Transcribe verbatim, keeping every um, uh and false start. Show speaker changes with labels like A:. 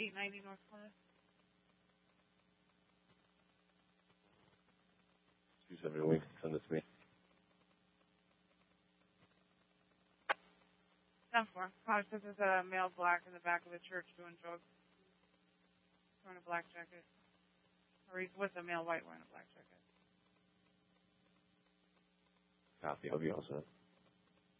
A: eight ninety North Plymouth.
B: Two seventy a week. Send it to me.
A: ten four. Probably says there's a male black in the back of the church doing drugs. Wearing a black jacket. Or he's with a male white wearing a black jacket.
B: Copy. I'll be all set.